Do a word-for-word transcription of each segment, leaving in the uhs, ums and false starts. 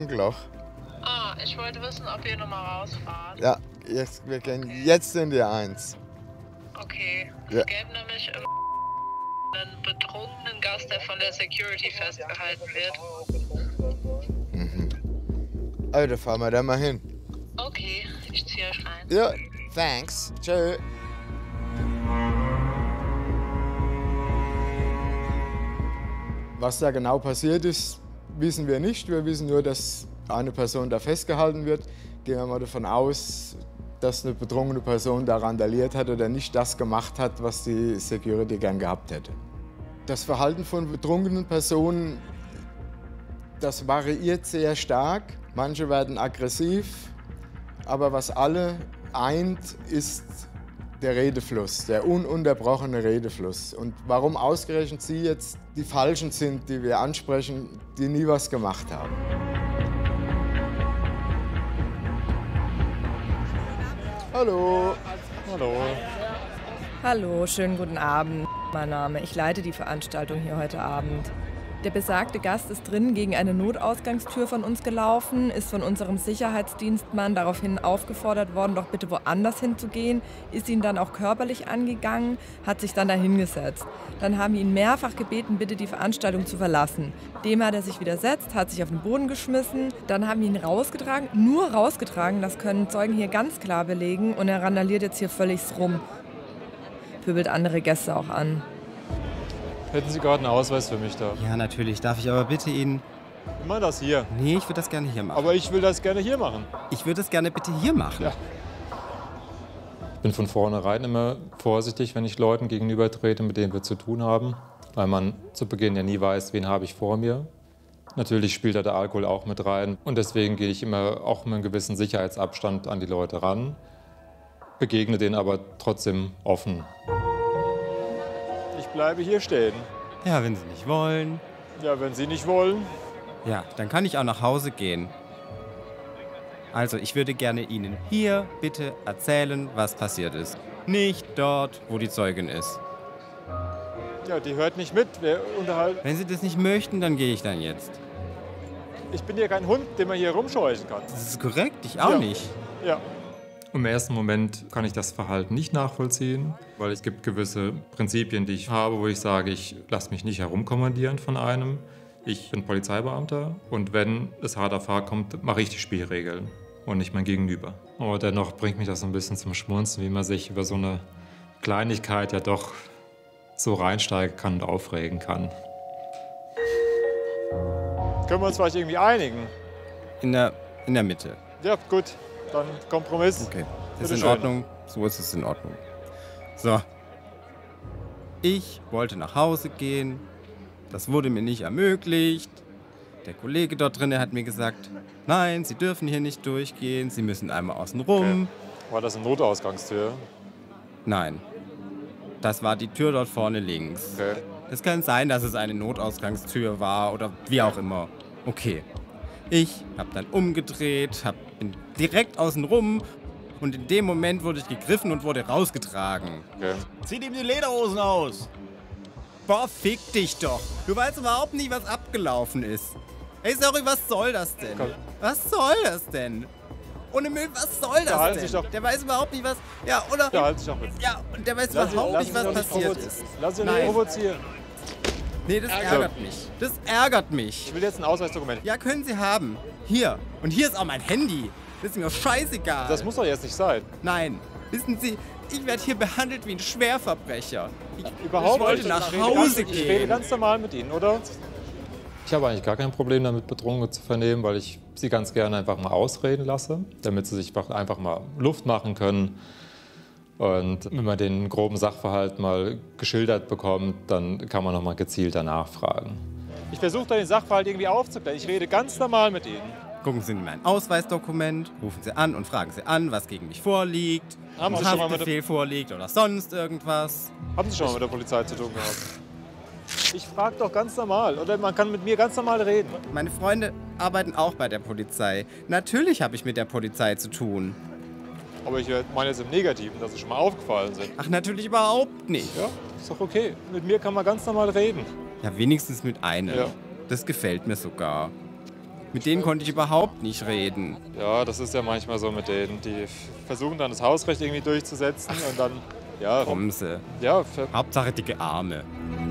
Loch. Ah, ich wollte wissen, ob ihr nochmal rausfahrt. Ja, jetzt, wir gehen Okay. jetzt in die eins. Okay, es Ja. gäbe nämlich im einen betrunkenen Gast, der von der Security festgehalten wird. Mhm. Also, da fahren wir da mal hin. Okay, ich ziehe euch rein. Ja, thanks. Tschö. Was da genau passiert ist, wissen wir nicht. Wir wissen nur, dass eine Person da festgehalten wird. Gehen wir mal davon aus, dass eine betrunkene Person da randaliert hat oder nicht das gemacht hat, was die Security gern gehabt hätte. Das Verhalten von betrunkenen Personen, das variiert sehr stark. Manche werden aggressiv, aber was alle eint, ist der Redefluss, der ununterbrochene Redefluss. Und warum ausgerechnet Sie jetzt die Falschen sind, die wir ansprechen, die nie was gemacht haben. Hallo. Hallo. Hallo, schönen guten Abend. Mein Name. Ich leite die Veranstaltung hier heute Abend. Der besagte Gast ist drin gegen eine Notausgangstür von uns gelaufen, ist von unserem Sicherheitsdienstmann daraufhin aufgefordert worden, doch bitte woanders hinzugehen, ist ihn dann auch körperlich angegangen, hat sich dann da hingesetzt. Dann haben wir ihn mehrfach gebeten, bitte die Veranstaltung zu verlassen. Dem hat er sich widersetzt, hat sich auf den Boden geschmissen, dann haben wir ihn rausgetragen, nur rausgetragen, das können Zeugen hier ganz klar belegen, und er randaliert jetzt hier völlig rum, pöbelt andere Gäste auch an. Hätten Sie gerade einen Ausweis für mich da? Ja, natürlich. Darf ich aber bitte Ihnen... Immer das hier. Nee, ich würde das gerne hier machen. Aber ich will das gerne hier machen. Ich würde es gerne bitte hier machen. Ja. Ich bin von vornherein immer vorsichtig, wenn ich Leuten gegenüber trete, mit denen wir zu tun haben. Weil man zu Beginn ja nie weiß, wen habe ich vor mir. Natürlich spielt da der Alkohol auch mit rein. Und deswegen gehe ich immer auch mit einem gewissen Sicherheitsabstand an die Leute ran. Begegne denen aber trotzdem offen. Ich bleibe hier stehen. Ja, wenn Sie nicht wollen. Ja, wenn Sie nicht wollen. Ja, dann kann ich auch nach Hause gehen. Also, ich würde gerne Ihnen hier bitte erzählen, was passiert ist. Nicht dort, wo die Zeugin ist. Ja, die hört nicht mit. Wir unterhalten. Wenn Sie das nicht möchten, dann gehe ich dann jetzt. Ich bin hier kein Hund, den man hier rumscheuchen kann. Das ist korrekt, ich auch Ja. nicht. Ja. Im ersten Moment kann ich das Verhalten nicht nachvollziehen, weil es gibt gewisse Prinzipien, die ich habe, wo ich sage, ich lasse mich nicht herumkommandieren von einem. Ich bin Polizeibeamter und wenn es hart auf hart kommt, mache ich die Spielregeln und nicht mein Gegenüber. Aber dennoch bringt mich das ein bisschen zum Schmunzeln, wie man sich über so eine Kleinigkeit ja doch so reinsteigen kann und aufregen kann. Können wir uns vielleicht irgendwie einigen? In der, in der Mitte. Ja, gut. Dann Kompromiss. Okay, Bitte ist in schön. Ordnung. So ist es in Ordnung. So. Ich wollte nach Hause gehen. Das wurde mir nicht ermöglicht. Der Kollege dort drin hat mir gesagt, nein, Sie dürfen hier nicht durchgehen. Sie müssen einmal außen rum. Okay. War das eine Notausgangstür? Nein. Das war die Tür dort vorne links. Okay. Es kann sein, dass es eine Notausgangstür war oder wie auch immer. Okay. Ich habe dann umgedreht, hab, bin direkt außen rum und in dem Moment wurde ich gegriffen und wurde rausgetragen. Okay. Zieh ihm die Lederhosen aus! Boah, fick dich doch! Du weißt überhaupt nicht, was abgelaufen ist. Ey, sorry, was soll das denn? Komm. Was soll das denn? Ohne Müll, was soll das Verhalten denn? sich doch- Der weiß überhaupt nicht, was... Ja, oder... Ja, halt dich doch mit. Ja, und der weiß Lass dich- überhaupt lass nicht, dich was doch nicht passiert provozieren. ist. Lass dich doch nicht Nein. provozieren. Nee, das Ärger. ärgert mich. Das ärgert mich. Ich will jetzt ein Ausweisdokument. Ja, können Sie haben. Hier. Und hier ist auch mein Handy. Das ist mir scheißegal. Das muss doch jetzt nicht sein. Nein. Wissen Sie, ich werde hier behandelt wie ein Schwerverbrecher. Ich, Überhaupt ich wollte nicht. nach Ich rede Hause ganz, Ich rede gehen. ganz normal mit Ihnen, oder? Ich habe eigentlich gar kein Problem damit, Bedrohungen zu vernehmen, weil ich sie ganz gerne einfach mal ausreden lasse, damit sie sich einfach mal Luft machen können. Und wenn man den groben Sachverhalt mal geschildert bekommt, dann kann man noch mal gezielter nachfragen. Ich versuche da den Sachverhalt irgendwie aufzuklären. Ich rede ganz normal mit Ihnen. Gucken Sie in mein Ausweisdokument, rufen Sie an und fragen Sie an, was gegen mich vorliegt, Haben ein Sie schon mal mit Haftbefehl vorliegt oder sonst irgendwas. Haben Sie schon mal mit der Polizei zu tun gehabt? Ich frage doch ganz normal. Oder man kann mit mir ganz normal reden. Meine Freunde arbeiten auch bei der Polizei. Natürlich habe ich mit der Polizei zu tun. Aber ich meine jetzt im Negativen, dass Sie schon mal aufgefallen sind. Ach, natürlich überhaupt nicht. Ja, ist doch okay. Mit mir kann man ganz normal reden. Ja, wenigstens mit einem. Ja. Das gefällt mir sogar. Mit denen konnte ich überhaupt nicht reden. Ja, das ist ja manchmal so mit denen. Die versuchen dann das Hausrecht irgendwie durchzusetzen und dann, ja... Kommen sie. Ja, Hauptsache dicke Arme.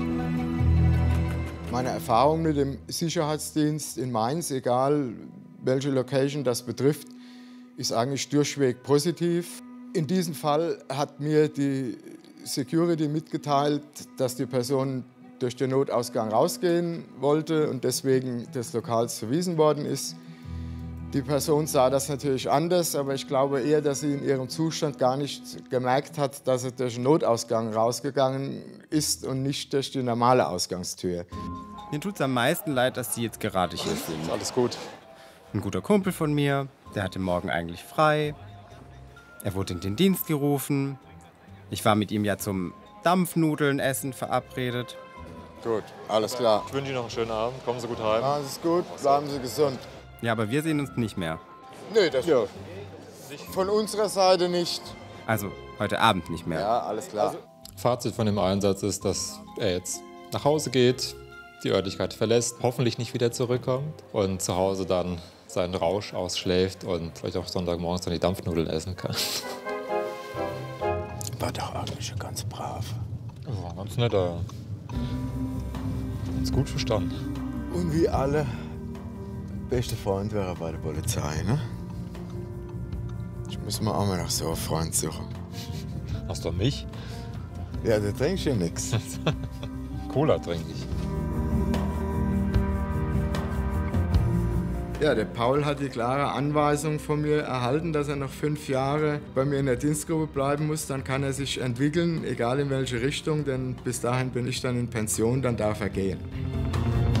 Meine Erfahrung mit dem Sicherheitsdienst in Mainz, egal welche Location das betrifft, ist eigentlich durchweg positiv. In diesem Fall hat mir die Security mitgeteilt, dass die Person durch den Notausgang rausgehen wollte und deswegen des Lokals verwiesen worden ist. Die Person sah das natürlich anders, aber ich glaube eher, dass sie in ihrem Zustand gar nicht gemerkt hat, dass er durch den Notausgang rausgegangen ist und nicht durch die normale Ausgangstür. Mir tut es am meisten leid, dass Sie jetzt gerade hier sind. alles gut. Ein guter Kumpel von mir, der hatte morgen eigentlich frei. Er wurde in den Dienst gerufen. Ich war mit ihm ja zum Dampfnudeln-Essen verabredet. Gut, alles klar. Ich wünsche Ihnen noch einen schönen Abend. Kommen Sie gut heim. Alles gut, bleiben Sie gesund. Ja, aber wir sehen uns nicht mehr. Nee, das ja. Von unserer Seite nicht. Also heute Abend nicht mehr. Ja, alles klar. Fazit von dem Einsatz ist, dass er jetzt nach Hause geht, die Örtlichkeit verlässt, hoffentlich nicht wieder zurückkommt und zu Hause dann seinen Rausch ausschläft und vielleicht auch Sonntagmorgens dann die Dampfnudeln essen kann. War doch eigentlich schon ganz brav. War ganz netter. Ganz gut verstanden. Und wie alle, beste Freund wäre bei der Polizei, ne? Ich muss mir auch mal nach so einem Freund suchen. Hast du mich? Ja, du trinkst ja nichts. Cola trinke ich. Ja, der Paul hat die klare Anweisung von mir erhalten, dass er noch fünf Jahre bei mir in der Dienstgruppe bleiben muss. Dann kann er sich entwickeln, egal in welche Richtung, denn bis dahin bin ich dann in Pension, dann darf er gehen.